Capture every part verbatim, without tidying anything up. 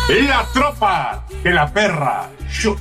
La tropa de la perra Shoot.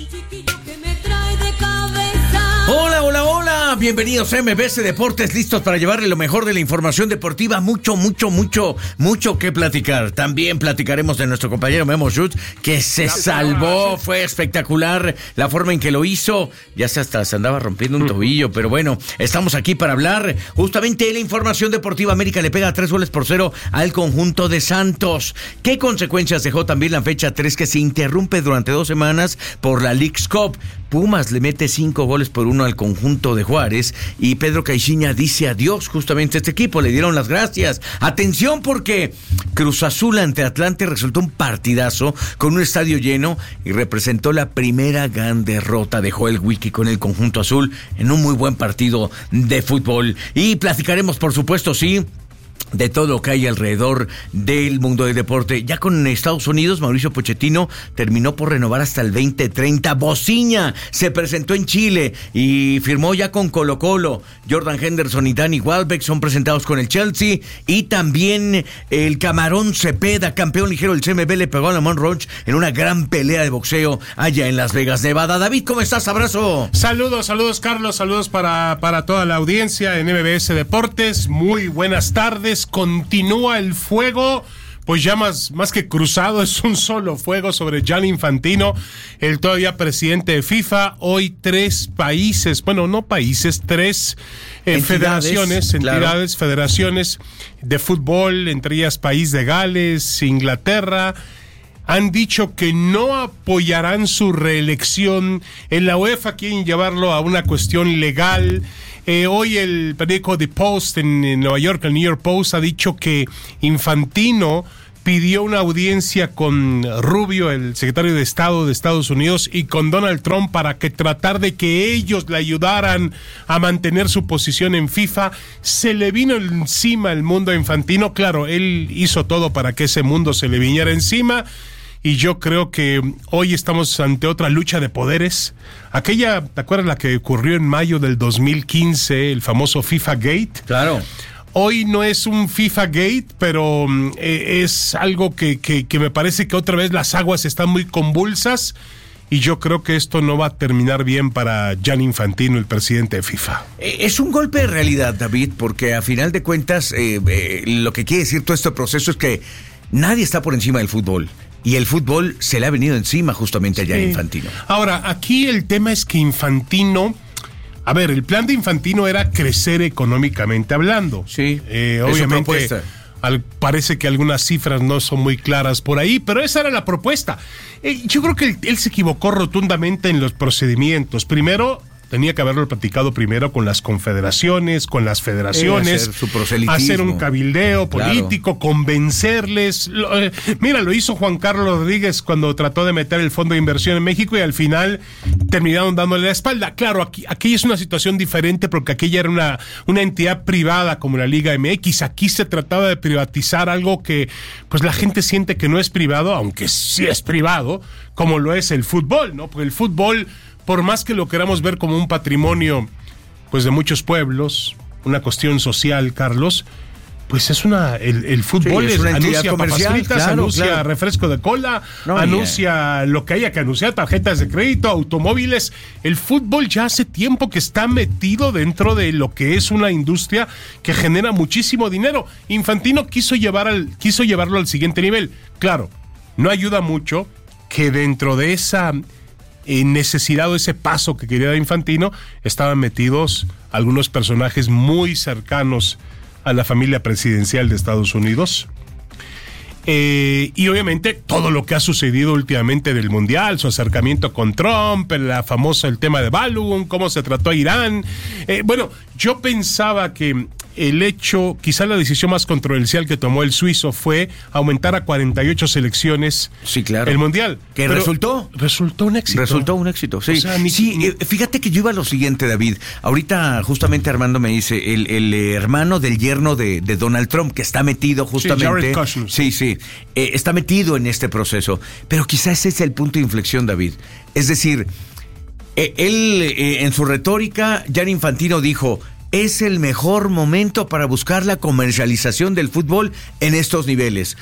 Hola, hola, hola, bienvenidos a M B S Deportes, listos para llevarle lo mejor de la información deportiva, mucho, mucho, mucho, mucho que platicar. También platicaremos de nuestro compañero Memo Schutz, que se salvó, fue espectacular la forma en que lo hizo, ya se hasta se andaba rompiendo un tobillo, pero bueno, estamos aquí para hablar justamente de la información deportiva. América le pega tres goles por cero al conjunto de Santos. ¿Qué consecuencias dejó también la fecha tres que se interrumpe durante dos semanas por la Leagues Cup? Pumas le mete cinco goles por uno al conjunto de Juárez y Pedro Caixinha dice adiós justamente a este equipo, le dieron las gracias. Atención porque Cruz Azul ante Atlante resultó un partidazo con un estadio lleno y representó la primera gran derrota de Joel Wiki con el conjunto azul en un muy buen partido de fútbol. Y platicaremos, por supuesto, sí, de todo lo que hay alrededor del mundo del deporte. Ya con Estados Unidos, Mauricio Pochettino terminó por renovar hasta el veinte treinta. Bociña se presentó en Chile y firmó ya con Colo Colo. Jordan Henderson y Danny Welbeck son presentados con el Chelsea. Y también el Camarón Cepeda, campeón ligero del C M B, le pegó a Lamont Roach en una gran pelea de boxeo allá en Las Vegas, Nevada. David, ¿cómo estás? Abrazo. Saludos, saludos Carlos, saludos para, para toda la audiencia en M B S Deportes. Muy buenas tardes. Continúa el fuego, pues ya más, más que cruzado, es un solo fuego sobre Gianni Infantino, el todavía presidente de FIFA. Hoy tres países, bueno, no países, tres eh, entidades, federaciones, entidades, claro. federaciones de fútbol, entre ellas País de Gales, Inglaterra, han dicho que no apoyarán su reelección. En la UEFA quieren llevarlo a una cuestión legal. Eh, hoy el periódico The Post en, en Nueva York, el New York Post, ha dicho que Infantino pidió una audiencia con Rubio, el secretario de Estado de Estados Unidos, y con Donald Trump para que tratar de que ellos le ayudaran a mantener su posición en FIFA. Se le vino encima el mundo a Infantino. Claro, él hizo todo para que ese mundo se le viniera encima. Y yo creo que hoy estamos ante otra lucha de poderes. Aquella, ¿te acuerdas la que ocurrió en mayo del dos mil quince, el famoso FIFA Gate? Claro. Hoy no es un FIFA Gate, pero eh, es algo que, que, que me parece que otra vez las aguas están muy convulsas. Y yo creo que esto no va a terminar bien para Gianni Infantino, el presidente de FIFA. Es un golpe de realidad, David, porque a final de cuentas, eh, eh, lo que quiere decir todo este proceso es que nadie está por encima del fútbol. Y el fútbol se le ha venido encima justamente a Gianni sí. Infantino. Ahora, aquí el tema es que Infantino... A ver, el plan de Infantino era crecer económicamente hablando. Sí, eh, obviamente al, parece que algunas cifras no son muy claras por ahí, pero esa era la propuesta. Eh, yo creo que él, él se equivocó rotundamente en los procedimientos. Primero... Tenía que haberlo platicado primero con las confederaciones, con las federaciones, hacer, su proselitismo. hacer un cabildeo político, claro. convencerles. Lo, eh, mira, lo hizo Juan Carlos Rodríguez cuando trató de meter el Fondo de Inversión en México y al final terminaron dándole la espalda. Claro, aquí, aquí es una situación diferente porque aquella era una, una entidad privada como la Liga M X. Aquí se trataba de privatizar algo que pues la gente siente que no es privado, aunque sí es privado, como lo es el fútbol, ¿no? Porque el fútbol... Por más que lo queramos ver como un patrimonio, pues de muchos pueblos, una cuestión social, Carlos, pues es una, el, el fútbol sí, es una anuncia papas fritas, claro, anuncia claro. refresco de cola, no, anuncia yeah. lo que haya que anunciar, tarjetas de crédito, automóviles. El fútbol ya hace tiempo que está metido dentro de lo que es una industria que genera muchísimo dinero. Infantino quiso llevar al, quiso llevarlo al siguiente nivel. Claro, no ayuda mucho que dentro de esa eh, necesidad o ese paso que quería dar Infantino estaban metidos algunos personajes muy cercanos a la familia presidencial de Estados Unidos. Eh, y obviamente todo lo que ha sucedido últimamente del Mundial, su acercamiento con Trump, la famosa, el tema de Balloon, cómo se trató a Irán. Eh, bueno, yo pensaba que el hecho, quizá la decisión más controversial que tomó el suizo fue aumentar a cuarenta y ocho selecciones sí, claro. el Mundial. ¿Que resultó? Resultó un éxito. Resultó un éxito, sí. O sea, ni, sí, ni... fíjate que yo iba a lo siguiente, David. Ahorita justamente Armando me dice, el, el hermano del yerno de, de Donald Trump, que está metido justamente... Sí, Jared Kushner. Sí, sí. Eh, está metido en este proceso. Pero quizás ese es el punto de inflexión, David. Es decir, eh, él eh, en su retórica, Gianni Infantino dijo... Es el mejor momento para buscar la comercialización del fútbol en estos niveles.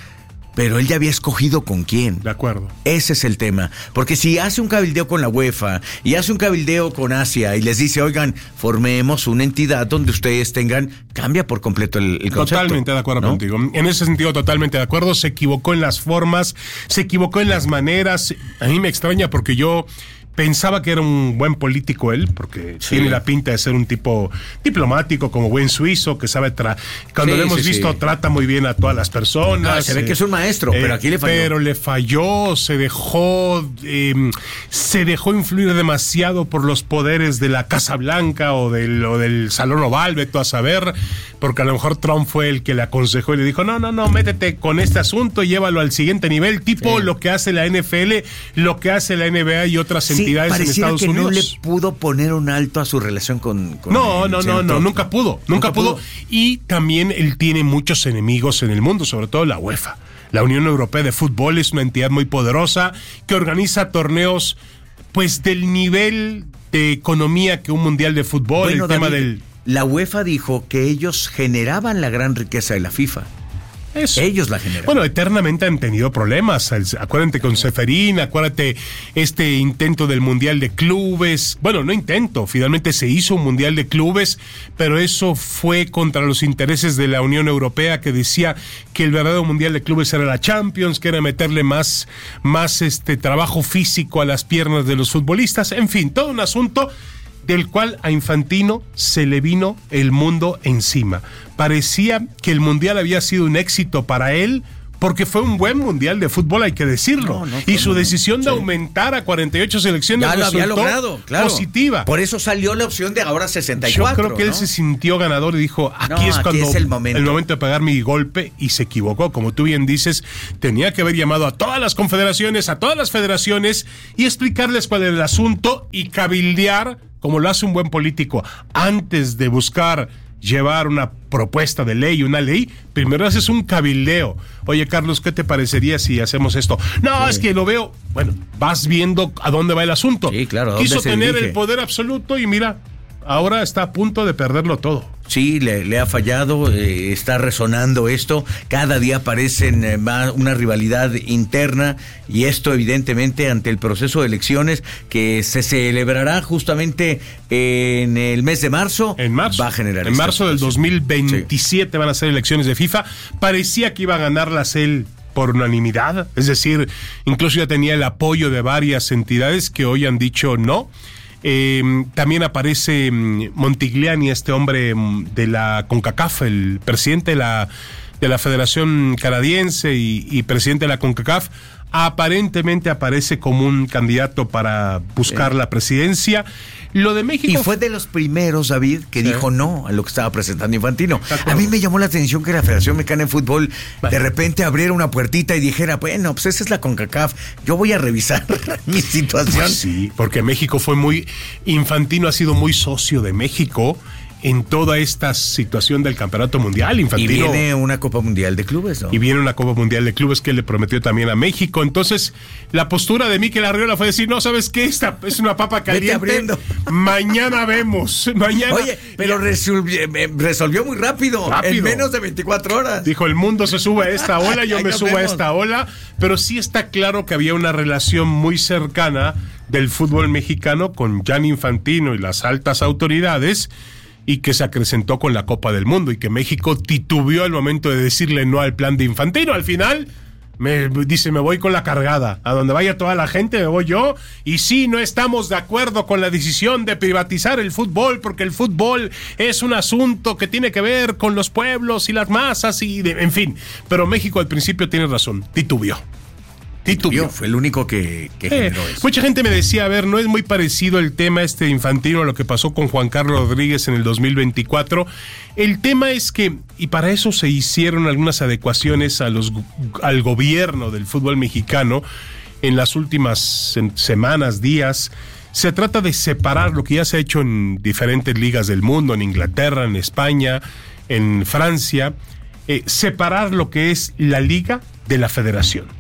pero él ya había escogido con quién. De acuerdo. Ese es el tema. Porque si hace un cabildeo con la UEFA y hace un cabildeo con Asia y les dice, oigan, formemos una entidad donde ustedes tengan, cambia por completo el, el concepto. Totalmente de acuerdo, ¿no?, contigo. En ese sentido, totalmente de acuerdo. Se equivocó en las formas, se equivocó en las maneras. A mí me extraña porque yo pensaba que era un buen político él, porque sí, tiene la pinta de ser un tipo diplomático, como buen suizo, que sabe, tra- cuando sí, lo hemos sí, visto, sí. trata muy bien a todas las personas. No, se ve eh, que es un maestro, eh, pero aquí le falló. Pero le falló, se dejó, eh, se dejó influir demasiado por los poderes de la Casa Blanca o del, o del Salón Oval, vete a saber, porque a lo mejor Trump fue el que le aconsejó y le dijo, no, no, no, métete con este asunto, llévalo al siguiente nivel, tipo sí. lo que hace la N F L, lo que hace la N B A y otras sí. entidades en Estados que Unidos. No le pudo poner un alto a su relación con, con no, no, no, no, nunca pudo, nunca, nunca pudo. pudo. Y también él tiene muchos enemigos en el mundo, sobre todo la UEFA. La Unión Europea de Fútbol es una entidad muy poderosa que organiza torneos, pues, del nivel de economía que un mundial de fútbol. Bueno, el tema David, del. La UEFA dijo que ellos generaban la gran riqueza de la FIFA. Eso. Ellos la generan. Bueno, eternamente han tenido problemas. Acuérdate con Ceferín, acuérdate este intento del Mundial de Clubes. Bueno, no intento, finalmente se hizo un Mundial de Clubes, pero eso fue contra los intereses de la Unión Europea, que decía que el verdadero Mundial de Clubes era la Champions, que era meterle más, más este trabajo físico a las piernas de los futbolistas. En fin, todo un asunto del cual a Infantino se le vino el mundo encima. Parecía que el Mundial había sido un éxito para él, porque fue un buen Mundial de fútbol, hay que decirlo. No, no y su decisión de sí. aumentar a cuarenta y ocho selecciones ya lo había logrado, claro. positiva. Por eso salió la opción de ahora sesenta y cuatro. Yo creo que ¿no? él se sintió ganador y dijo, aquí no, es aquí cuando es el momento. el momento de pegar mi golpe, y se equivocó. Como tú bien dices, tenía que haber llamado a todas las confederaciones, a todas las federaciones, y explicarles cuál era el asunto y cabildear, como lo hace un buen político, antes de buscar llevar una propuesta de ley, una ley, primero haces un cabildeo. Oye, Carlos, ¿qué te parecería si hacemos esto? No, sí. es que lo veo. Bueno, vas viendo a dónde va el asunto. Sí, claro. Quiso tener el poder absoluto y mira, ahora está a punto de perderlo todo. Sí, le, le ha fallado, eh, está resonando esto, cada día aparecen eh, más una rivalidad interna, y esto evidentemente ante el proceso de elecciones que se celebrará justamente en el mes de marzo. En marzo. Va a generar. En marzo del dos mil veintisiete sí. van a ser elecciones de FIFA. Parecía que iba a ganarlas él por unanimidad, es decir, incluso ya tenía el apoyo de varias entidades que hoy han dicho no. Eh, también aparece Montigliani, este hombre de la CONCACAF, el presidente de la, de la Federación Canadiense y, y presidente de la CONCACAF. Aparentemente aparece como un candidato para buscar sí. la presidencia. Lo de México. Y fue de los primeros, David, que sí. dijo no a lo que estaba presentando Infantino. A mí me llamó la atención que la Federación Mexicana de Fútbol vale. de repente abriera una puertita y dijera, bueno, pues esa es la CONCACAF, yo voy a revisar mi situación. Pues sí, porque México fue muy. Infantino ha sido muy socio de México en toda esta situación del campeonato mundial. Infantino, y viene una Copa Mundial de Clubes, ¿no? Y viene una Copa Mundial de Clubes que le prometió también a México. Entonces, la postura de Mikel Arriola fue decir, no, ¿sabes qué? Esta es una papa caliente. Mañana vemos. Mañana. Oye, pero resolvió, resolvió muy rápido, rápido, en menos de veinticuatro horas. Dijo, el mundo se sube a esta ola, yo me subo vemos. a esta ola. Pero sí está claro que había una relación muy cercana del fútbol mexicano con Gianni Infantino y las altas autoridades, y que se acrecentó con la Copa del Mundo, y que México titubeó al momento de decirle no al plan de Infantino. Al final me dice, me voy con la cargada, a donde vaya toda la gente me voy yo, y sí, no estamos de acuerdo con la decisión de privatizar el fútbol, porque el fútbol es un asunto que tiene que ver con los pueblos y las masas, y de, en fin, pero México al principio tiene razón, titubeó. Titubió, fue el único que, que eh, generó eso. Mucha gente me decía, a ver, no es muy parecido el tema este Infantino a lo que pasó con Juan Carlos Rodríguez en el dos mil veinticuatro. El tema es que, y para eso se hicieron algunas adecuaciones a los, al gobierno del fútbol mexicano en las últimas semanas, días. Se trata de separar lo que ya se ha hecho en diferentes ligas del mundo, en Inglaterra, en España, en Francia, eh, separar lo que es la liga de la federación.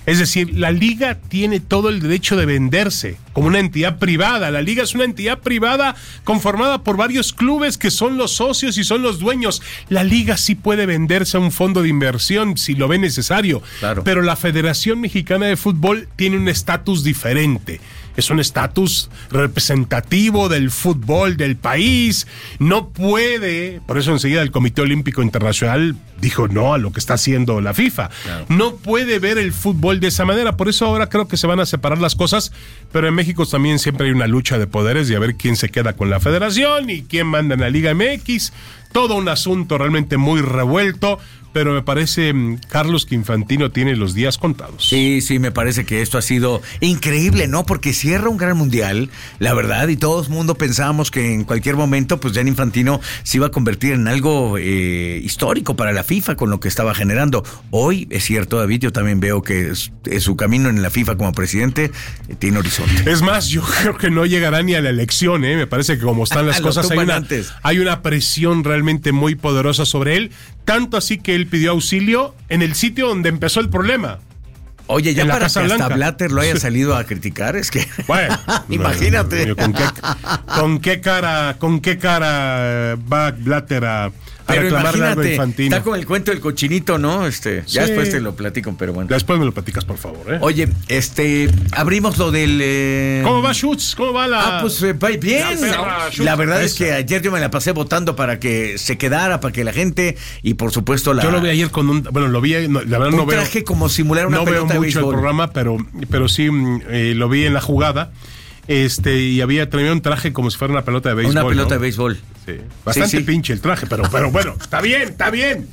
Es decir, la liga tiene todo el derecho de venderse como una entidad privada. La liga es una entidad privada conformada por varios clubes que son los socios y son los dueños. La liga sí puede venderse a un fondo de inversión si lo ve necesario. Claro. Pero la Federación Mexicana de Fútbol tiene un estatus diferente. Es un estatus representativo del fútbol del país. No puede, por eso enseguida el Comité Olímpico Internacional dijo no a lo que está haciendo la FIFA. Claro. No puede ver el fútbol de esa manera. Por eso ahora creo que se van a separar las cosas. Pero en México también siempre hay una lucha de poderes y a ver quién se queda con la federación y quién manda en la Liga M X. Todo un asunto realmente muy revuelto. Pero me parece, Carlos, que Infantino tiene los días contados. Sí, sí, me parece que esto ha sido increíble, ¿no? Porque cierra un gran mundial, la verdad, y todo el mundo pensábamos que en cualquier momento, pues Gianni Infantino se iba a convertir en algo eh, histórico para la FIFA con lo que estaba generando. Hoy, es cierto, David, yo también veo que es, es su camino en la FIFA como presidente eh, tiene horizonte. Es más, yo creo que no llegará ni a la elección, ¿eh? Me parece que como están las cosas, hay una, hay una presión realmente muy poderosa sobre él, tanto así que él pidió auxilio en el sitio donde empezó el problema. Oye, ya para que hasta Blatter lo haya salido a criticar, es que... Bueno, imagínate. No, ¿con, qué, ¿Con qué cara con qué cara va Blatter a... Pero reclamarle algo a Infantino? Está con el cuento del cochinito, ¿no? Este, sí. Ya después te lo platico, pero bueno. Después me lo platicas, por favor, ¿eh? Oye, este, abrimos lo del... Eh... ¿Cómo va Schutz? ¿Cómo va la...? Ah, pues eh, va bien. La, la verdad es que ayer yo me la pasé votando para que se quedara, para que la gente, y por supuesto la... Yo lo vi ayer con un... Bueno, lo vi, no, la verdad un no veo... Un traje como simular una no pelota de béisbol. No veo mucho el programa, pero, pero sí eh, lo vi en la jugada. Este, y había traído un traje como si fuera una pelota de béisbol. Una pelota ¿no? de béisbol. Sí. Bastante sí, sí. pinche el traje, pero, pero bueno, está bien, está bien.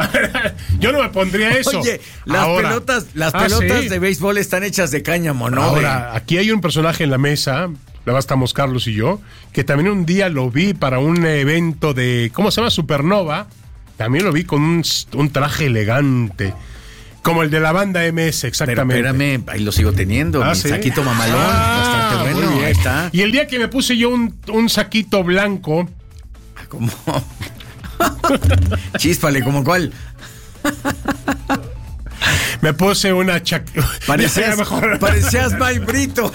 Yo no me pondría eso. Oye, las Ahora, pelotas, las ah, pelotas sí. de béisbol están hechas de cáñamo, ¿no? Ahora, aquí hay un personaje en la mesa, la estamos Carlos y yo, que también un día lo vi para un evento de, ¿cómo se llama? Supernova. También lo vi con un, un traje elegante. Como el de la banda M S, exactamente. Pero espérame, ahí lo sigo teniendo. Ah, mi ¿sí? saquito mamalón, ah, bastante bueno, ahí está. Y el día que me puse yo un, un saquito blanco. ¿Cómo? Chíspale, ¿cómo cuál? Me puse una chaqueta. Parecías, parecías Mike Brito.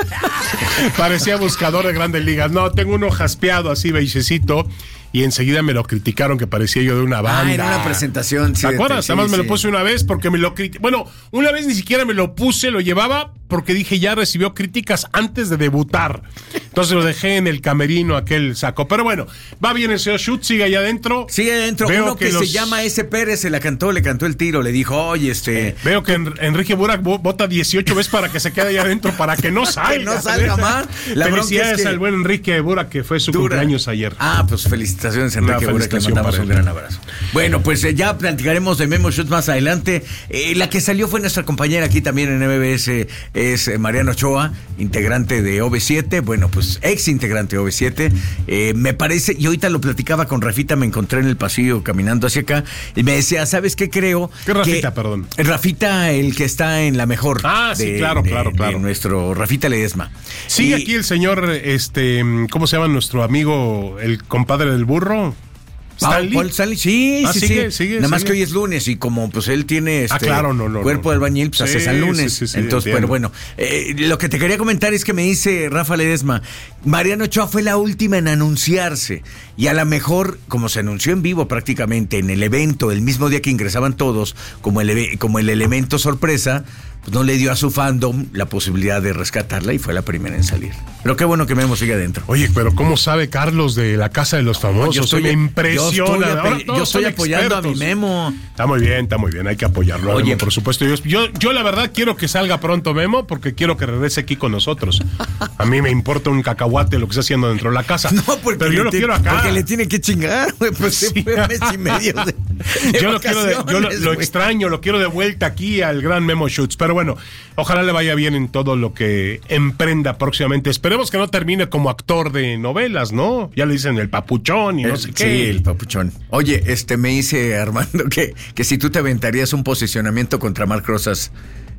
Parecía buscador de Grandes Ligas. No, tengo uno jaspeado así, beigecito. Y enseguida me lo criticaron que parecía yo de una banda. Ah, en una presentación. Sí, ¿te acuerdas? Sí, Además sí. me lo puse una vez porque me lo criticaron. Bueno, una vez ni siquiera me lo puse, lo llevaba porque dije ya recibió críticas antes de debutar. Entonces lo dejé en el camerino aquel saco. Pero bueno, va bien el señor Schutz, sigue allá adentro. Sigue adentro. Veo Uno que, que los... se llama S. Pérez se la cantó, le cantó el tiro, le dijo, oye, este... Eh, veo que en, Enrique Burak vota dieciocho veces para que se quede allá adentro, para que no salga. Que no salga más. La Felicidades es que... al buen Enrique Burak, que fue su Dura. cumpleaños ayer. Ah, pues felicitaciones Enrique Burak, le mandamos un gran abrazo. Bueno, pues eh, ya platicaremos de Memo Schutz más adelante. Eh, la que salió fue nuestra compañera aquí también en M B S, es eh, Mariana Ochoa, integrante de O V siete, bueno, pues ex integrante de O V siete. Eh, me parece, y ahorita lo platicaba con Rafita, me encontré en el pasillo caminando hacia acá, y me decía, ¿sabes qué creo? ¿Qué Rafita, que, perdón? Rafita, el que está en la mejor. Ah, de, sí, claro, de, claro, claro. De nuestro Rafita Ledesma. Sigue y, aquí el señor, este, ¿cómo se llama nuestro amigo, el compadre del burro? Stanley. Paul Stanley, sí, ah, sí, sigue, sí. Sigue, Nada más sigue. que hoy es lunes y como pues él tiene este ah, claro, no, no, cuerpo no. de albañil, pues sí, hace San Lunes. Sí, sí, sí, Entonces, entiendo. pero bueno, eh, lo que te quería comentar es que me dice Rafa Ledesma, Mariana Ochoa fue la última en anunciarse y a lo mejor, como se anunció en vivo prácticamente en el evento, el mismo día que ingresaban todos, como el, como el elemento sorpresa, pues no le dio a su fandom la posibilidad de rescatarla y fue la primera en salir. Pero qué bueno que Memo sigue adentro. Oye, pero ¿cómo sabe Carlos de la Casa de los Famosos? Yo estoy, me impresiona. Yo estoy, yo estoy apoyando expertos. a mi Memo. Está muy bien, está muy bien, hay que apoyarlo. Oye, Memo, por supuesto. Yo, yo, yo la verdad quiero que salga pronto Memo porque quiero que regrese aquí con nosotros. A mí me importa un cacahuate lo que está haciendo dentro de la casa. No, porque pero yo lo quiero acá. Porque le tiene que chingar, güey. Pues sí. Se fue mes y medio de, de yo lo quiero de, yo lo, lo extraño, lo quiero de vuelta aquí al gran Memo Schutz. Pero bueno, ojalá le vaya bien en todo lo que emprenda próximamente. Esperemos que no termine como actor de novelas, ¿no? Ya le dicen el papuchón y no el, sé qué. Sí, el papuchón. Oye, este me dice Armando que, que si tú te aventarías un posicionamiento contra Marc Rosas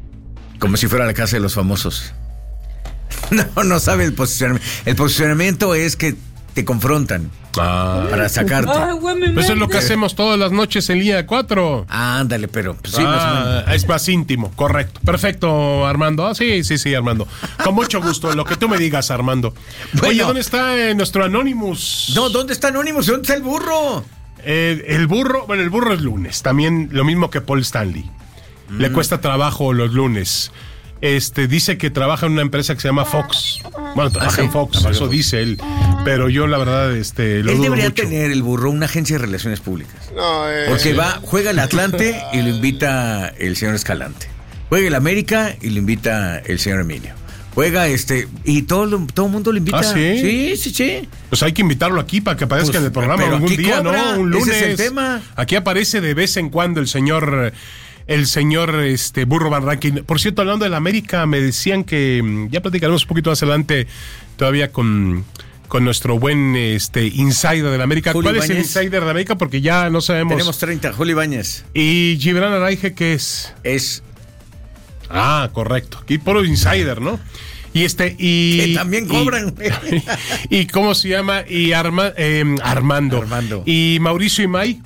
como si fuera la Casa de los Famosos. No, no sabe el posicionamiento. El posicionamiento es que te confrontan. Ah. Para sacarte. Eso es lo que hacemos todas las noches en línea de cuatro. Ah, ándale, pero pues, sí, ah, más o menos. Es más íntimo, correcto. Perfecto, Armando. Ah, sí, sí, sí, Armando. Con mucho gusto, lo que tú me digas, Armando. Bueno. Oye, ¿dónde está eh, nuestro Anonymous? No, ¿dónde está Anonymous? ¿Dónde está el burro? Eh, el burro, bueno, el burro es lunes. También lo mismo que Paul Stanley. Mm. Le cuesta trabajo los lunes. Este, dice que trabaja en una empresa que se llama Fox. Bueno, trabaja ¿Ah, sí? en Fox, trabaja eso Fox. Dice él. Pero yo, la verdad, este, lo Él dudo debería mucho. tener, el burro, una agencia de relaciones públicas. No, eh, Porque va, juega el Atlante y lo invita el señor Escalante. Juega el América y lo invita el señor Emilio. Juega este, y todo lo, todo el mundo lo invita. ¿Ah, sí? Sí, sí, sí. Pues hay que invitarlo aquí para que aparezca pues, en el programa algún día, cobra, ¿no? Un lunes. Ese es el tema. Aquí aparece de vez en cuando el señor... El señor este Burro Van Rankin. Por cierto, hablando de la América, me decían que ya platicaremos un poquito más adelante todavía con, con nuestro buen este insider de la América. Julio ¿Cuál Ibáñez. Es el insider de la América? Porque ya no sabemos. Tenemos treinta, Julio Ibáñez. ¿Y Gibran Araige qué es? Es... Ah, correcto. Aquí puro insider, ¿no? Y este, y... Que también cobran. Y, y ¿cómo se llama? Y Arma, eh, Armando. Armando. Y Mauricio Imay.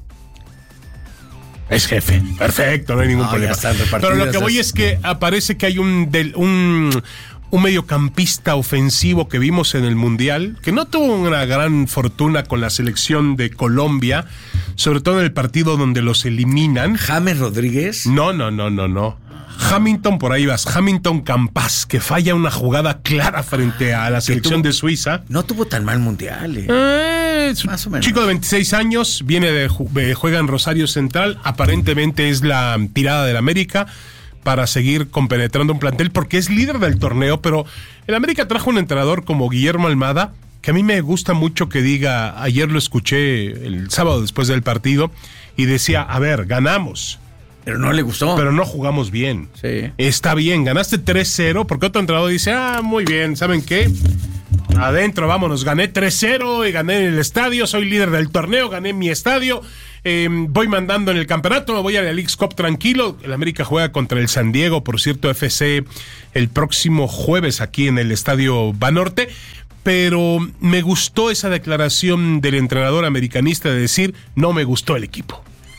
Es jefe. Perfecto, no hay ningún no, problema. Pero lo que voy es que aparece que hay un, del, un, un mediocampista ofensivo que vimos en el Mundial, que no tuvo una gran fortuna con la selección de Colombia, sobre todo en el partido donde los eliminan. ¿James Rodríguez? No, no, no, no, no. Hamilton, por ahí vas, Hamilton Campas, que falla una jugada clara frente a la selección tuvo, de Suiza. No tuvo tan mal mundial, eh. Eh, Más o menos. Chico de veintiséis años, viene de, de juega en Rosario Central, aparentemente es la tirada del América para seguir compenetrando un plantel, porque es líder del torneo, pero el América trajo un entrenador como Guillermo Almada, que a mí me gusta mucho que diga, ayer lo escuché el sábado después del partido, y decía, a ver, ganamos. Pero no le gustó. Pero no jugamos bien. Sí. Está bien, ganaste tres cero, porque otro entrenador dice, ah, muy bien, ¿saben qué? Adentro, vámonos, gané tres cero y gané en el estadio, soy líder del torneo, gané en mi estadio, eh, voy mandando en el campeonato, me voy a la Leagues Cup tranquilo. El América juega contra el San Diego, por cierto, F C, el próximo jueves aquí en el estadio Banorte. Pero me gustó esa declaración del entrenador americanista de decir, no me gustó el equipo.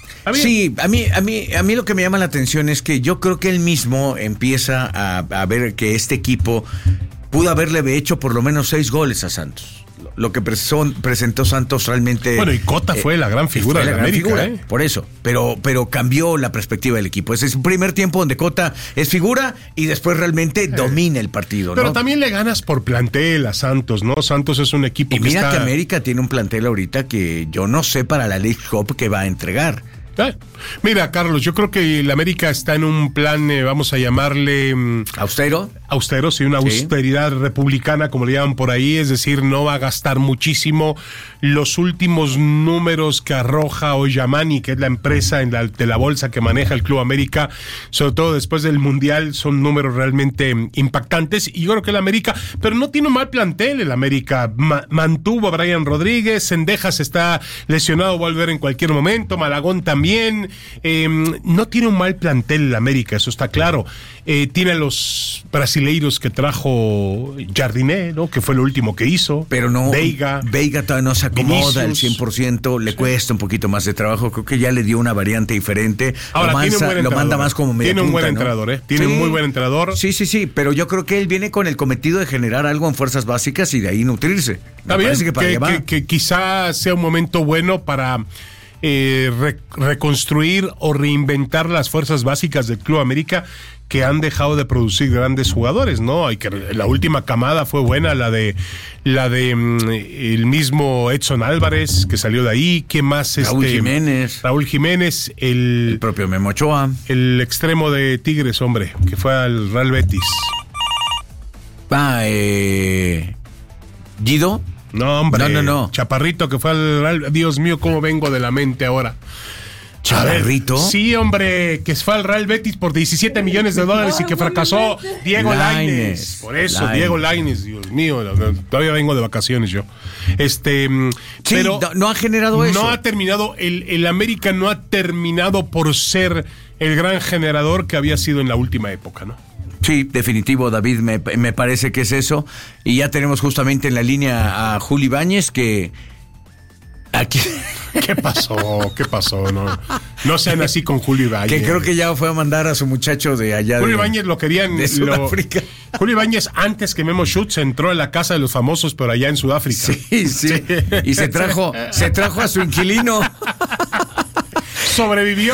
Sí, a mí, a mí, a mí lo que me llama la atención es que yo creo que él mismo empieza a, a ver que este equipo pudo haberle hecho por lo menos seis goles a Santos. Lo que presentó, presentó Santos realmente... Bueno, y Cota eh, fue la gran figura de la América, figura, ¿eh? Por eso, pero, pero cambió la perspectiva del equipo. Ese es un primer tiempo donde Cota es figura y después realmente eh. domina el partido, Pero ¿no? también le ganas por plantel a Santos, ¿no? Santos es un equipo y que mira está... que América tiene un plantel ahorita que yo no sé para la League Cup que va a entregar. Eh, mira, Carlos, yo creo que el América está en un plan, eh, vamos a llamarle... Um, ¿Austero? Austero, sí, una sí. austeridad republicana, como le llaman por ahí, es decir, no va a gastar muchísimo. Los últimos números que arroja Oyamani, que es la empresa en la, de la bolsa que maneja el Club América, sobre todo después del Mundial, son números realmente impactantes. Y yo creo que el América, pero no tiene un mal plantel el América. Ma- mantuvo a Brian Rodríguez, Cendejas está lesionado, va a volver en cualquier momento, Malagón también. Eh, no tiene un mal plantel el América, eso está claro. Eh, tiene a los brasileiros que trajo Jardiné, ¿no? Que fue lo último que hizo. Pero no, Veiga. Veiga todavía no se acomoda al cien por ciento, le sí. cuesta un poquito más de trabajo. Creo que ya le dio una variante diferente. Ahora, lo, mansa, mansa, lo manda más como media Tiene un punta, buen ¿no? entrenador, ¿eh? Tiene sí. un muy buen entrenador. Sí, sí, sí, pero yo creo que él viene con el cometido de generar algo en fuerzas básicas y de ahí nutrirse. Está bien, que, que, que, que quizá sea un momento bueno para... Eh, re- reconstruir o reinventar las fuerzas básicas del Club América, que han dejado de producir grandes jugadores, ¿no? Hay que la última camada fue buena, la de la de um, el mismo Edson Álvarez, que salió de ahí. ¿Qué más? Raúl este, Jiménez. Raúl Jiménez, el, el propio Memo Ochoa, el extremo de Tigres, hombre, que fue al Real Betis. Ah, eh, Guido. No, hombre. No, no, no. Chaparrito que fue al Real... Dios mío, cómo vengo de la mente ahora. ¿Chaparrito? Sí, hombre, que fue al Real Betis por diecisiete millones de dólares y que fracasó. Diego Lainez. Por eso, Lainez. Diego Lainez. Dios mío, todavía vengo de vacaciones yo. Este, sí, pero no, no ha generado eso. No ha terminado, el, el América no ha terminado por ser el gran generador que había sido en la última época, ¿no? Sí, definitivo, David, me, me parece que es eso. Y ya tenemos justamente en la línea a Juli Ibáñez, que aquí... ¿Qué pasó? ¿Qué pasó? No, no sean así con Julio Ibáñez. Que creo que ya fue a mandar a su muchacho de allá. Julio Ibáñez lo querían... de Sudáfrica. Lo, Julio Ibáñez, antes que Memo Schutz, entró en la casa de los famosos, pero allá en Sudáfrica. Sí, sí. sí. Y se trajo, se trajo a su inquilino. Sobrevivió.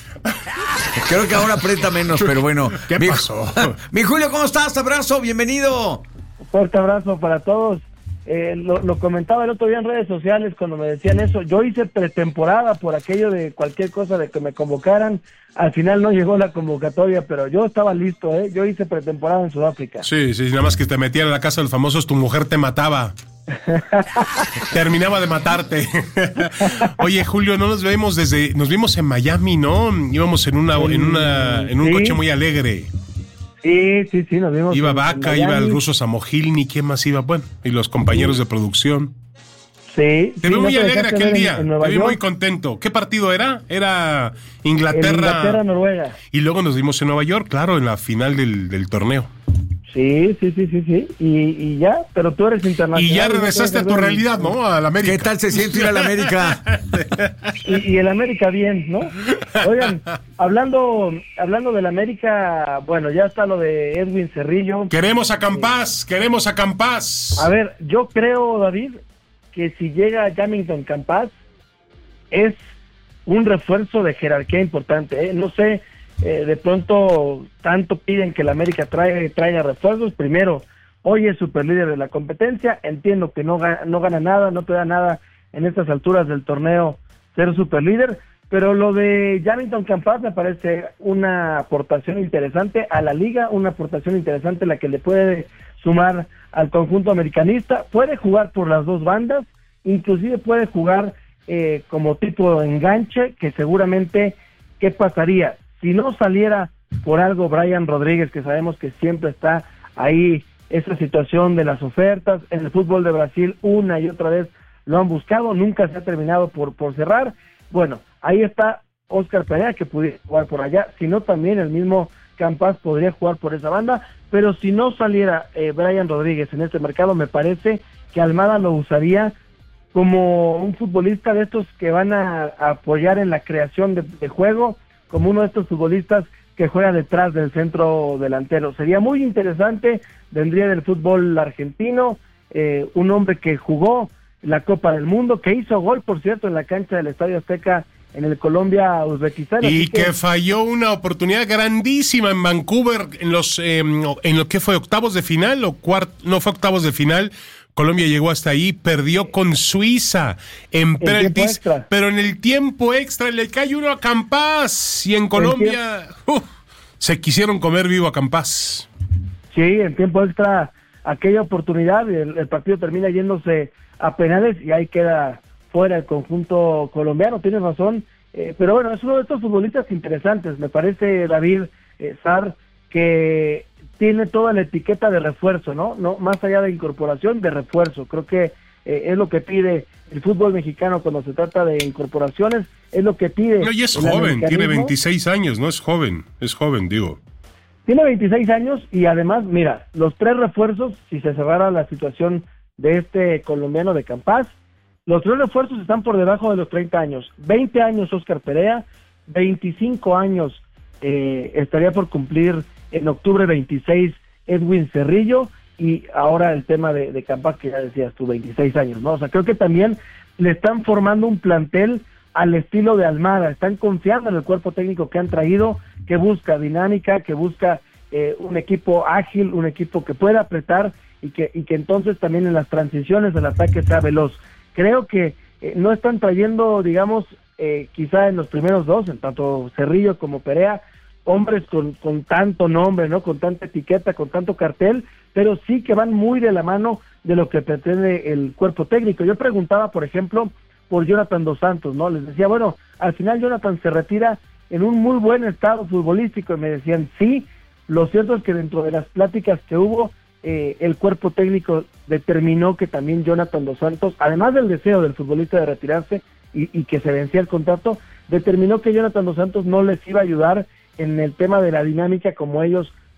Creo que ahora aprieta menos, pero bueno. ¿Qué mi, pasó? Mi Julio, ¿cómo estás? Abrazo, bienvenido. Un fuerte abrazo para todos. Eh, lo, lo comentaba el otro día en redes sociales cuando me decían eso. Yo hice pretemporada por aquello de cualquier cosa de que me convocaran. Al final no llegó la convocatoria, pero yo estaba listo, ¿eh? Yo hice pretemporada en Sudáfrica. Sí, sí, nada más que te metían a la casa de los famosos, tu mujer te mataba. Terminaba de matarte. Oye, Julio, no nos vemos desde... Nos vimos en Miami, ¿no? Íbamos en una en una en un sí. coche muy alegre. Sí, sí, sí, nos vimos. Iba en, Vaca, en iba el ruso Samogilny, ¿quién más iba? Bueno, y los compañeros sí. de producción. Sí. Te sí, vi muy no te alegre aquel en, día, en te vi York. muy contento. ¿Qué partido era? Era Inglaterra... Inglaterra, Noruega. Y luego nos vimos en Nueva York, claro, en la final del, del torneo. Sí, sí, sí, sí, sí. Y, y ya, pero tú eres internacional. Y ya regresaste a tu realidad, ¿no? A la América. ¿Qué tal se siente ir a la América? y, y el América bien, ¿no? Oigan, hablando hablando del América, bueno, ya está lo de Edwin Cerrillo. Queremos a Campás, eh, queremos a Campás. A ver, yo creo, David, que si llega Jamington Campás, es un refuerzo de jerarquía importante, ¿eh? No sé... Eh, de pronto tanto piden que la América traiga, traiga refuerzos. Primero, hoy es superlíder de la competencia, entiendo que no, ga- no gana nada, no te da nada en estas alturas del torneo ser superlíder, pero lo de Jamington Campás me parece una aportación interesante a la liga, una aportación interesante la que le puede sumar al conjunto americanista. Puede jugar por las dos bandas, inclusive puede jugar eh, como tipo de enganche, que seguramente, ¿qué pasaría? Si no saliera por algo Brian Rodríguez, que sabemos que siempre está ahí, esa situación de las ofertas, en el fútbol de Brasil una y otra vez lo han buscado, nunca se ha terminado por, por cerrar. Bueno, ahí está Óscar Perea, que pudiera jugar por allá, si no también el mismo Campás podría jugar por esa banda, pero si no saliera eh, Brian Rodríguez en este mercado, me parece que Almada lo usaría como un futbolista de estos que van a, a apoyar en la creación de, de juego, como uno de estos futbolistas que juega detrás del centro delantero. Sería muy interesante, vendría del fútbol argentino, eh, un hombre que jugó la Copa del Mundo, que hizo gol, por cierto, en la cancha del Estadio Azteca en el Colombia-Uzbekistán. Y que, que falló una oportunidad grandísima en Vancouver, en los, eh, en lo que fue octavos de final, o cuart no fue octavos de final. Colombia llegó hasta ahí, perdió con Suiza en penaltis, pero en el tiempo extra le cae uno a Campás y en Colombia uh, se quisieron comer vivo a Campás. Sí, en tiempo extra aquella oportunidad, el, el partido termina yéndose a penales y ahí queda fuera el conjunto colombiano, tienes razón, eh, pero bueno, es uno de estos futbolistas interesantes, me parece, David eh, Sar, que tiene toda la etiqueta de refuerzo, ¿no? No, más allá de incorporación, de refuerzo. Creo que eh, es lo que pide el fútbol mexicano cuando se trata de incorporaciones, es lo que pide... No, y es joven, tiene veintiséis años, no es joven, es joven, digo. Tiene veintiséis años y además, mira, los tres refuerzos, si se cerrara la situación de este colombiano de Campás, los tres refuerzos están por debajo de los treinta años. veinte años Óscar Perea, veinticinco años eh, estaría por cumplir en octubre veintiséis Edwin Cerrillo, y ahora el tema de, de Campás, que ya decías tú, veintiséis años, ¿no? O sea, creo que también le están formando un plantel al estilo de Almada, están confiando en el cuerpo técnico que han traído, que busca dinámica, que busca eh, un equipo ágil, un equipo que pueda apretar y que, y que entonces también en las transiciones del ataque sea veloz. Creo que eh, no están trayendo, digamos, eh, quizá en los primeros dos, en tanto Cerrillo como Perea, hombres con, con tanto nombre, ¿no? Con tanta etiqueta, con tanto cartel, pero sí que van muy de la mano de lo que pretende el cuerpo técnico. Yo preguntaba, por ejemplo, por Jonathan Dos Santos, ¿no? Les decía, bueno, al final Jonathan se retira en un muy buen estado futbolístico, y me decían, sí, lo cierto es que dentro de las pláticas que hubo, eh, el cuerpo técnico determinó que también Jonathan Dos Santos, además del deseo del futbolista de retirarse y, y que se vencía el contrato, determinó que Jonathan Dos Santos no les iba a ayudar en el tema de la dinámica como ellos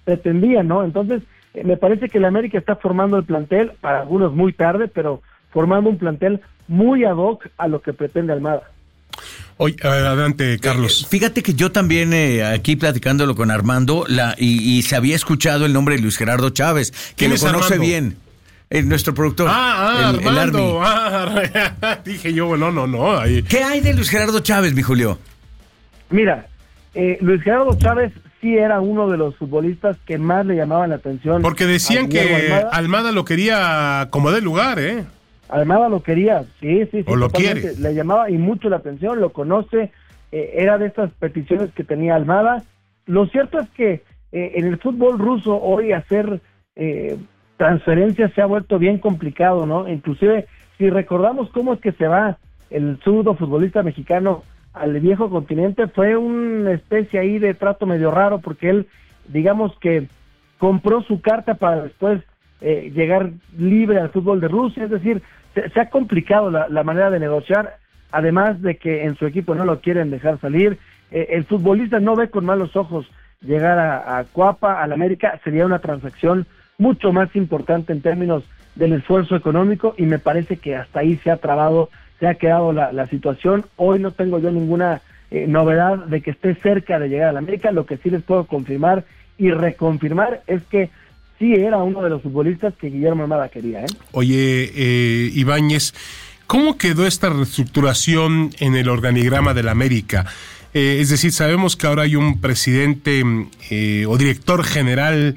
pretendían, ¿no? Entonces, eh, me parece que el América está formando el plantel, para algunos muy tarde, pero formando un plantel muy ad hoc a lo que pretende Almada. Oye, adelante, Carlos. Eh, fíjate que yo también, eh, aquí platicándolo con Armando, la y, y se había escuchado el nombre de Luis Gerardo Chávez, que lo conoce Armando? bien. Eh, nuestro productor. Ah, ah, el, Armando. El ah, dije yo, no, no, no. Ahí. ¿Qué hay de Luis Gerardo Chávez, mi Julio? Mira, eh, Luis Gerardo Chávez sí era uno de los futbolistas que más le llamaban la atención. Porque decían que Almada. Almada lo quería como de lugar, ¿eh? Almada lo quería, sí, sí, sí. O lo quiere. Le llamaba y mucho la atención, lo conoce, eh, era de esas peticiones que tenía Almada. Lo cierto es que eh, en el fútbol ruso hoy hacer eh, transferencias se ha vuelto bien complicado, ¿no? Inclusive, si recordamos cómo es que se va el zurdo futbolista mexicano al viejo continente, fue una especie ahí de trato medio raro, porque él, digamos que compró su carta para después eh, llegar libre al fútbol de Rusia, es decir, se, se ha complicado la, la manera de negociar, además de que en su equipo no lo quieren dejar salir, eh, el futbolista no ve con malos ojos llegar a, a Cuapa, al América, sería una transacción mucho más importante en términos del esfuerzo económico, y me parece que hasta ahí se ha trabado, se ha quedado la, la situación. Hoy no tengo yo ninguna eh, novedad de que esté cerca de llegar a la América. Lo que sí les puedo confirmar y reconfirmar es que sí era uno de los futbolistas que Guillermo Almada quería, ¿eh? Oye, eh, Ibáñez, ¿cómo quedó esta reestructuración en el organigrama de la América? Eh, es decir, sabemos que ahora hay un presidente eh, o director general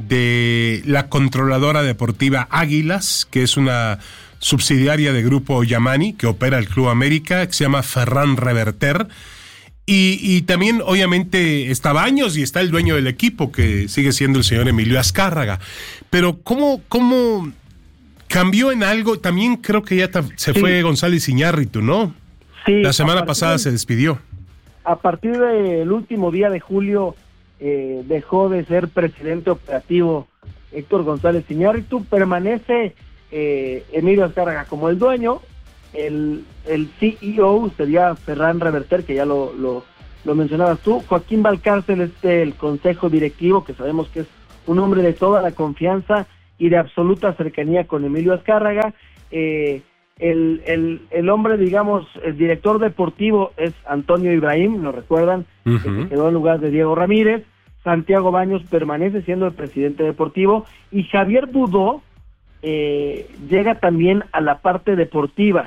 de la controladora deportiva Águilas, que es una subsidiaria de Grupo Yamani, que opera el Club América, que se llama Ferran Reverter, y, y también obviamente está Baños y está el dueño del equipo, que sigue siendo el señor Emilio Azcárraga. Pero ¿cómo, cómo cambió en algo? También creo que ya se sí. fue González Iñárritu, ¿no? Sí. La semana pasada se despidió. A partir del último día de julio eh, dejó de ser presidente operativo Héctor González Iñárritu, permanece eh, Emilio Azcárraga como el dueño, el, el C E O sería Ferran Reverter, que ya lo, lo, lo mencionabas tú, Joaquín Valcárcel es el consejo directivo, que sabemos que es un hombre de toda la confianza y de absoluta cercanía con Emilio Azcárraga, eh, El, el, el hombre, digamos, el director deportivo es Antonio Ibrahim, ¿lo recuerdan? Uh-huh. Que se quedó en lugar de Diego Ramírez. Santiago Baños permanece siendo el presidente deportivo y Javier Budó eh, llega también a la parte deportiva,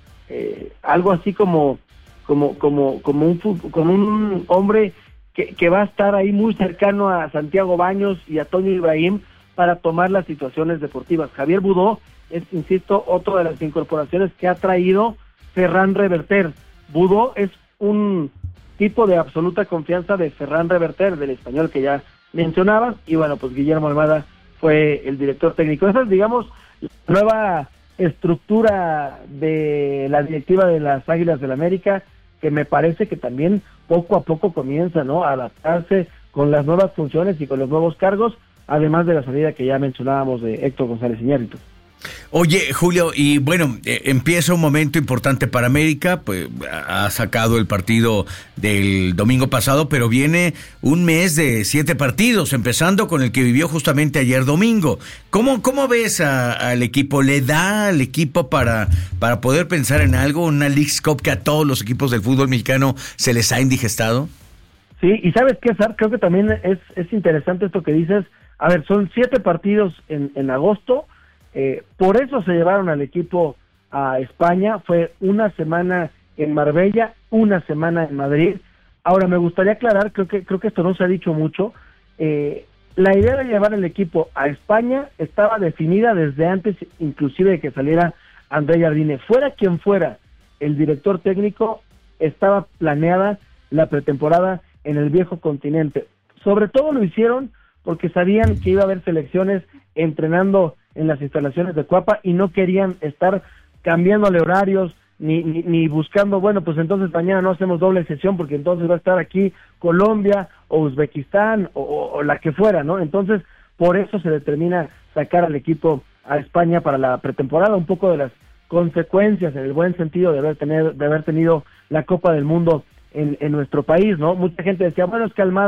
eh, algo así como como como como un como un hombre que, que va a estar ahí muy cercano a Santiago Baños y a Antonio Ibrahim para tomar las situaciones deportivas. Javier Budó es, insisto, otra de las incorporaciones que ha traído Ferran Reverter. Budó es un tipo de absoluta confianza de Ferran Reverter, del español que ya mencionabas, y bueno, pues Guillermo Almada fue el director técnico. Esa es, digamos, la nueva estructura de la directiva de las Águilas del América, que me parece que también poco a poco comienza, ¿no?, a adaptarse con las nuevas funciones y con los nuevos cargos, además de la salida que ya mencionábamos de Héctor González Iñárritu. Oye, Julio, y bueno, eh, empieza un momento importante para América, pues ha sacado el partido del domingo pasado, pero viene un mes de siete partidos, empezando con el que vivió justamente ayer domingo. ¿Cómo, cómo ves al equipo? ¿Le da al equipo para, para poder pensar en algo, una Leagues Cup que a todos los equipos del fútbol mexicano se les ha indigestado? Sí, y ¿sabes qué, Sar? Creo que también es, es interesante esto que dices. A ver, son siete partidos en, en agosto. Eh, por eso se llevaron al equipo a España, fue una semana en Marbella, una semana en Madrid. Ahora me gustaría aclarar, creo que creo que esto no se ha dicho mucho, eh, la idea de llevar el equipo a España estaba definida desde antes, inclusive de que saliera André Jardine. Fuera quien fuera el director técnico, estaba planeada la pretemporada en el viejo continente. Sobre todo lo hicieron porque sabían que iba a haber selecciones entrenando en las instalaciones de Cuapa y no querían estar cambiándole horarios ni, ni, ni buscando, bueno, pues entonces mañana no hacemos doble sesión porque entonces va a estar aquí Colombia o Uzbekistán o, o, o la que fuera, ¿no? Entonces, por eso se determina sacar al equipo a España para la pretemporada, un poco de las consecuencias, en el buen sentido de haber, tener, de haber tenido la Copa del Mundo en, en nuestro país, ¿no? Mucha gente decía, bueno, es que Almada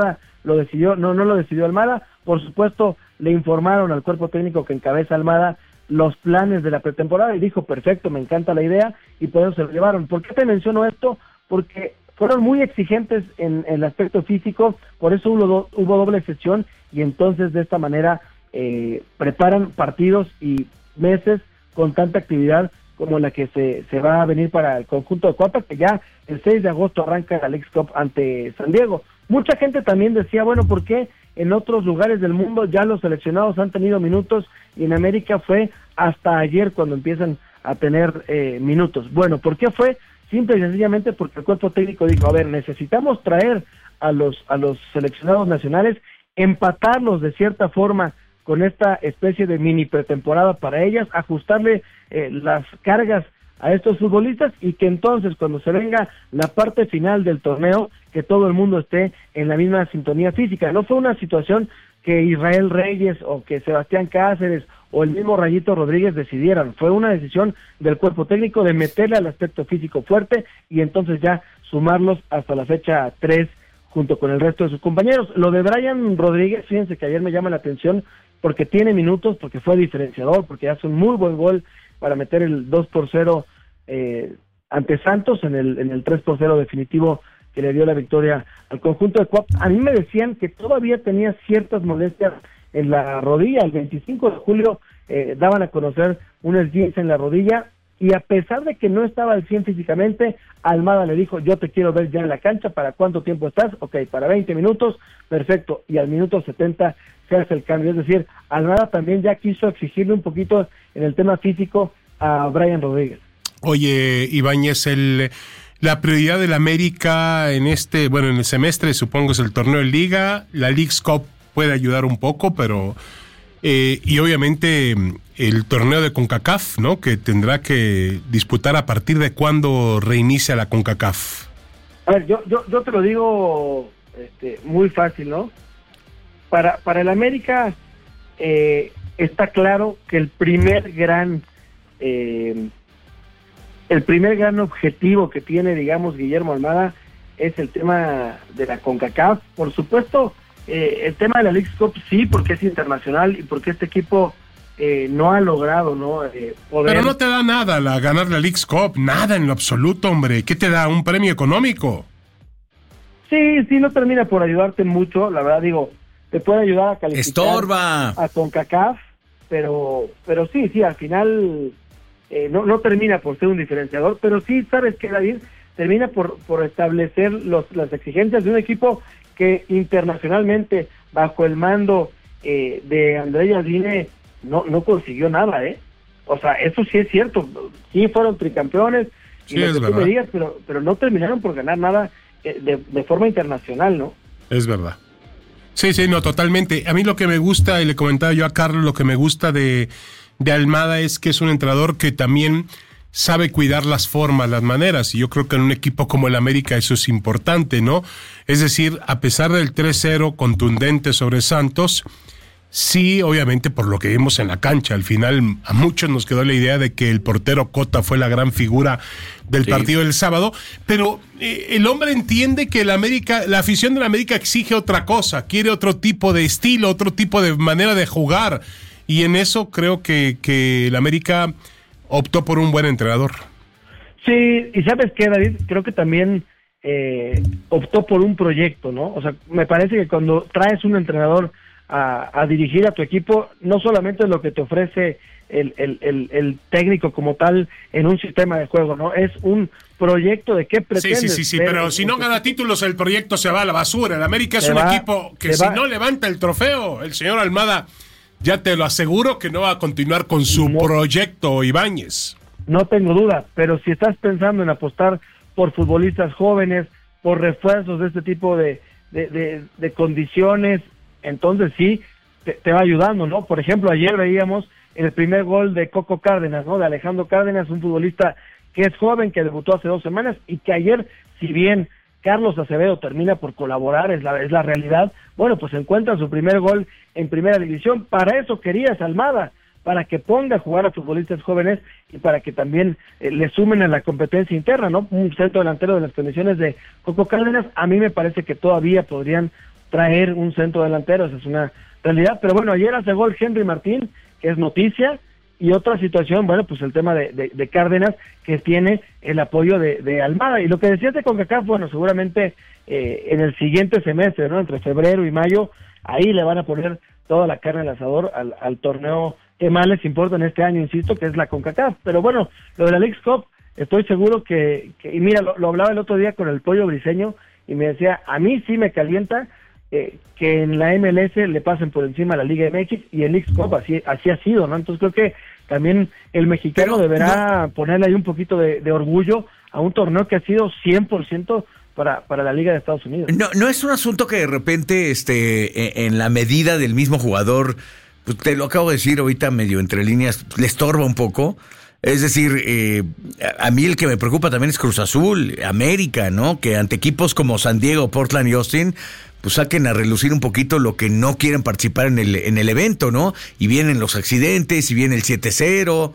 lo decidió, no, no lo decidió Almada. Por supuesto, le informaron al cuerpo técnico que encabeza Almada los planes de la pretemporada y dijo, perfecto, me encanta la idea, y por eso se lo llevaron. ¿Por qué te menciono esto? Porque fueron muy exigentes en, en el aspecto físico, por eso hubo, do, hubo doble sesión, y entonces de esta manera eh, preparan partidos y meses con tanta actividad como la que se, se va a venir para el conjunto de Cuapa, que ya el seis de agosto arranca la Leagues Cup ante San Diego. Mucha gente también decía, bueno, ¿por qué en otros lugares del mundo ya los seleccionados han tenido minutos y en América fue hasta ayer cuando empiezan a tener eh, minutos? Bueno, ¿por qué fue? Simple y sencillamente porque el cuerpo técnico dijo, a ver, necesitamos traer a los a los seleccionados nacionales, empatarlos de cierta forma con esta especie de mini pretemporada para ellas, ajustarle eh, las cargas a estos futbolistas y que entonces cuando se venga la parte final del torneo, que todo el mundo esté en la misma sintonía física. No fue una situación que Israel Reyes o que Sebastián Cáceres o el mismo Rayito Rodríguez decidieran, fue una decisión del cuerpo técnico de meterle al aspecto físico fuerte y entonces ya sumarlos hasta la fecha tres junto con el resto de sus compañeros. Lo de Brian Rodríguez, fíjense que ayer me llama la atención porque tiene minutos, porque fue diferenciador, porque hace un muy buen gol para meter el dos por cero eh, ante Santos en el en el tres por cero definitivo que le dio la victoria al conjunto de Cuapa. A mí me decían que todavía tenía ciertas molestias en la rodilla. El veinticinco de julio eh, daban a conocer un esguince en la rodilla y a pesar de que no estaba al cien físicamente, Almada le dijo, yo te quiero ver ya en la cancha, ¿para cuánto tiempo estás? Ok, para veinte minutos, perfecto, y al minuto setenta se hace el cambio, es decir, Almada también ya quiso exigirle un poquito en el tema físico a Brian Rodríguez. Oye, Ibáñez, el, la prioridad del América en este, bueno, en el semestre supongo es el torneo de Liga, la Leagues Cup puede ayudar un poco, pero eh, y obviamente el torneo de CONCACAF, ¿no? Que tendrá que disputar a partir de cuándo reinicia la CONCACAF. A ver, yo yo, yo te lo digo este, muy fácil, ¿no? Para para el América eh, está claro que el primer gran eh, el primer gran objetivo que tiene, digamos, Guillermo Almada es el tema de la CONCACAF. Por supuesto, eh, el tema de la Leagues Cup sí, porque es internacional y porque este equipo eh, no ha logrado, ¿no? Eh, poder... Pero no te da nada la ganar la Leagues Cup, nada en lo absoluto, hombre. ¿Qué te da? ¿Un premio económico? Sí, sí, no termina por ayudarte mucho, la verdad, digo, te puede ayudar a calificar ¡Estorba! a CONCACAF, pero pero sí, sí, al final eh, no, no termina por ser un diferenciador, pero sí, ¿sabes qué, David? Termina por, por establecer los, las exigencias de un equipo que internacionalmente, bajo el mando eh, de André Jardine, no, no consiguió nada, ¿eh? O sea, eso sí es cierto, sí fueron tricampeones, Sí, y lo es que tú verdad. me digas, pero, pero no terminaron por ganar nada eh, de, de forma internacional, ¿no? Es verdad. Sí, sí, no, totalmente. A mí lo que me gusta, y le comentaba yo a Carlos, lo que me gusta de, de Almada es que es un entrenador que también sabe cuidar las formas, las maneras, y yo creo que en un equipo como el América eso es importante, ¿no? Es decir, a pesar del tres cero contundente sobre Santos, sí, obviamente por lo que vimos en la cancha, al final a muchos nos quedó la idea de que el portero Cota fue la gran figura del Sí. partido del sábado, pero eh, el hombre entiende que el América, la afición del América exige otra cosa, quiere otro tipo de estilo, otro tipo de manera de jugar, y en eso creo que, que el América optó por un buen entrenador. Sí, y ¿sabes qué, David? Creo que también eh, optó por un proyecto, ¿no? O sea, me parece que cuando traes un entrenador a, a dirigir a tu equipo, no solamente es lo que te ofrece el, el, el, el técnico como tal en un sistema de juego, ¿no? Es un proyecto de qué Sí, pretendes. sí, sí, sí, ver pero en- si en no tu gana equipo. títulos el proyecto se va a la basura. El América es Se un va- equipo que se si va- no levanta el trofeo, el señor Almada, ya te lo aseguro que no va a continuar con su No. proyecto, Ibáñez. No tengo duda, pero si estás pensando en apostar por futbolistas jóvenes, por refuerzos de este tipo de, de, de, de condiciones, entonces sí, te, te va ayudando, ¿no? Por ejemplo, ayer veíamos el primer gol de Coco Cárdenas, ¿no? De Alejandro Cárdenas, un futbolista que es joven, que debutó hace dos semanas y que ayer, si bien Carlos Acevedo termina por colaborar, es la, es la realidad, bueno, pues encuentra su primer gol en primera división. Para eso querías Almada, para que ponga a jugar a futbolistas jóvenes y para que también eh, le sumen a la competencia interna, ¿no? Un centro delantero de las condiciones de Coco Cárdenas, a mí me parece que todavía podrían traer un centro delantero, esa es una realidad. Pero bueno, ayer hace gol Henry Martín, que es noticia, y otra situación, bueno, pues el tema de, de, de Cárdenas, que tiene el apoyo de, de Almada. Y lo que decías de CONCACAF, bueno, seguramente eh, en el siguiente semestre, ¿no? Entre febrero y mayo, ahí le van a poner toda la carne al asador al, al torneo que más les importa en este año, insisto, que es la CONCACAF. Pero bueno, lo de la Leagues Cup, estoy seguro que, que y mira, lo, lo hablaba el otro día con el Pollo Briseño, y me decía, a mí sí me calienta eh, que en la M L S le pasen por encima a la Liga M X, y el Leagues Cup así, así ha sido, ¿no? Entonces creo que también el mexicano Pero, deberá no. ponerle ahí un poquito de, de orgullo a un torneo que ha sido cien por ciento para, para la Liga de Estados Unidos. No, no es un asunto que de repente, este, en la medida del mismo jugador, pues te lo acabo de decir ahorita medio entre líneas, le estorba un poco. Es decir, eh, a mí el que me preocupa también es Cruz Azul, América, ¿no? Que ante equipos como San Diego, Portland y Austin, pues saquen a relucir un poquito lo que no quieren participar en el en el evento, ¿no? Y vienen los accidentes, y viene el siete cero.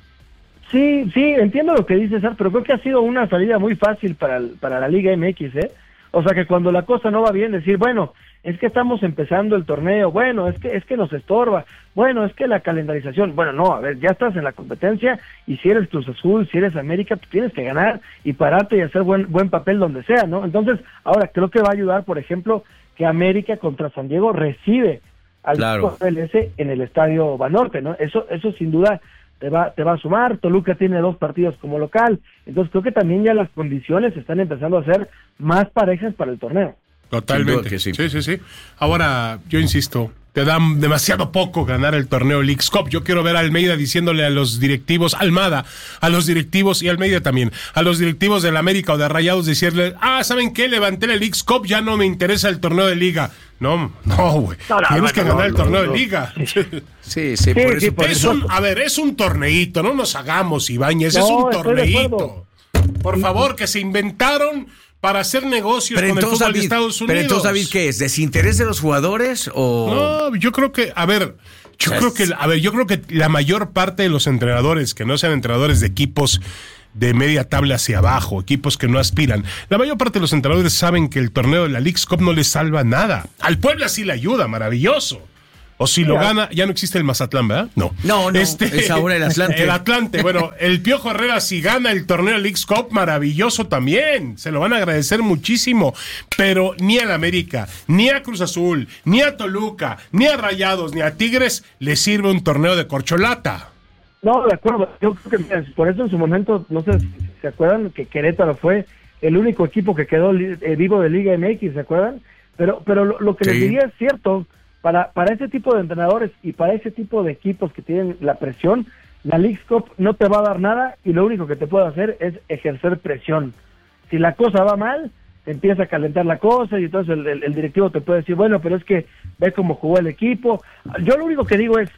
Sí, sí, entiendo lo que dices, César, pero creo que ha sido una salida muy fácil para, el, para la Liga M X, ¿eh? O sea, que cuando la cosa no va bien, decir, bueno, es que estamos empezando el torneo, bueno, es que es que nos estorba, bueno, es que la calendarización, bueno, no, a ver, ya estás en la competencia, y si eres Cruz Azul, si eres América, pues tienes que ganar y pararte y hacer buen buen papel donde sea, ¿no? Entonces, ahora creo que va a ayudar, por ejemplo, que América contra San Diego recibe al claro. M L S en el Estadio Banorte, ¿no? Eso eso sin duda te va te va a sumar. Toluca tiene dos partidos como local, entonces creo que también ya las condiciones están empezando a ser más parejas para el torneo. Totalmente. Que sí. sí, sí, sí. Ahora, yo insisto, te dan demasiado poco ganar el torneo Leagues Cup. Yo quiero ver a Almeida diciéndole a los directivos, Almada, a los directivos, y Almeida también, a los directivos del América o de Rayados, decirle, ah, ¿saben qué? Levanté el Leagues Cup, ya no me interesa el torneo de Liga. No, no, güey. No, no, Tienes no, que no, ganar no, el torneo no, no. de Liga. Sí, sí, por sí, eso. Por es eso. Un, a ver, es un torneito, no nos hagamos, Ibáñez, no, es un torneito. Por favor, que se inventaron para hacer negocios pero con el fútbol David, de Estados Unidos. Pero entonces, David, ¿qué es? ¿Desinterés de los jugadores o...? No, yo creo que, a ver, yo creo que, a ver, yo creo que la mayor parte de los entrenadores, que no sean entrenadores de equipos de media tabla hacia abajo, equipos que no aspiran, la mayor parte de los entrenadores saben que el torneo de la Leagues Cup no les salva nada. Al Puebla sí le ayuda, maravilloso. O si lo gana, ya no existe el Mazatlán, ¿verdad? No. No, no, este, es ahora el Atlante. El Atlante, bueno, el Piojo Herrera si gana el torneo Leagues Cup, maravilloso también. Se lo van a agradecer muchísimo. Pero ni al América, ni a Cruz Azul, ni a Toluca, ni a Rayados, ni a Tigres le sirve un torneo de corcholata. No, de acuerdo. Yo creo que por eso en su momento, no sé si se acuerdan que Querétaro fue el único equipo que quedó eh, vivo de Liga M X, ¿se acuerdan? Pero, pero lo, lo que sí. les diría es cierto. Para para ese tipo de entrenadores y para ese tipo de equipos que tienen la presión, la Leagues Cup no te va a dar nada y lo único que te puede hacer es ejercer presión. Si la cosa va mal, te empieza a calentar la cosa y entonces el, el, el directivo te puede decir, bueno, pero es que ve cómo jugó el equipo. Yo lo único que digo es,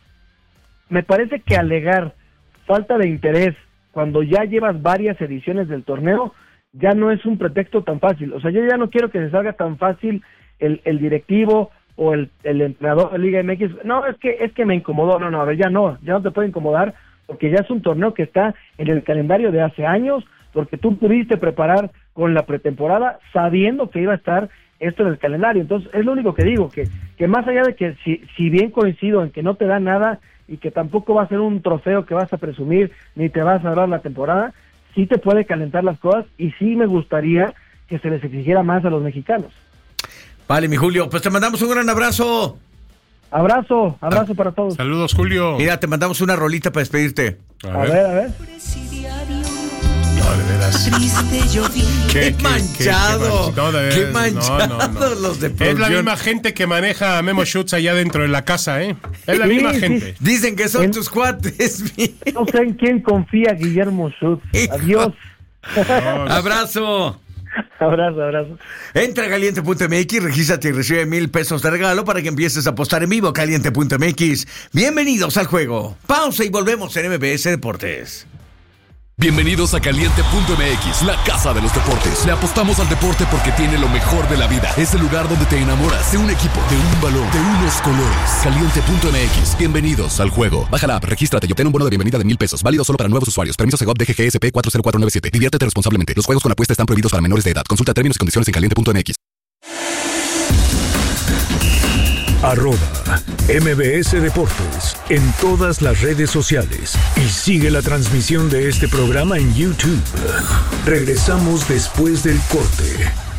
me parece que alegar falta de interés cuando ya llevas varias ediciones del torneo, ya no es un pretexto tan fácil. O sea, yo ya no quiero que se salga tan fácil el, el directivo o el, el entrenador de Liga M X, no, es que es que me incomodó, no, no, a ver, ya no, ya no te puede incomodar, porque ya es un torneo que está en el calendario de hace años, porque tú pudiste preparar con la pretemporada sabiendo que iba a estar esto en el calendario. Entonces, es lo único que digo, que, que más allá de que si, si bien coincido en que no te da nada y que tampoco va a ser un trofeo que vas a presumir, ni te vas a dar la temporada, sí te puede calentar las cosas y sí me gustaría que se les exigiera más a los mexicanos. Vale, mi Julio, pues te mandamos un gran abrazo. Abrazo, abrazo ah, para todos. Saludos, Julio. Mira, te mandamos una rolita para despedirte. A, a ver. ver, a ver. No, de veras. Qué, qué manchado. Qué, qué, no, de qué manchado no, no, no. los de producción. Es la misma gente que maneja a Memo Schutz allá dentro de la casa, ¿eh? Es la sí, misma sí. gente. Dicen que son en, tus cuates. No sé en quién confía Guillermo Schutz. Adiós. No, no. Abrazo. Abrazo, abrazo. Entra a caliente punto m x, regístrate y recibe mil pesos de regalo para que empieces a apostar en vivo. Caliente punto m x. Bienvenidos al juego. Pausa y volvemos en M B S Deportes. Bienvenidos a Caliente punto m x, la casa de los deportes. Le apostamos al deporte porque tiene lo mejor de la vida. Es el lugar donde te enamoras de un equipo, de un balón, de unos colores. Caliente punto m x. Bienvenidos al juego. Baja la app, regístrate y obtén un bono de bienvenida de mil pesos. Válido solo para nuevos usuarios. Permiso Segov D G G S P cuatro cero cuatro nueve siete. Diviértete responsablemente. Los juegos con apuesta están prohibidos para menores de edad. Consulta términos y condiciones en caliente punto m x. Arroba M B S Deportes en todas las redes sociales y sigue la transmisión de este programa en YouTube. Regresamos después del corte.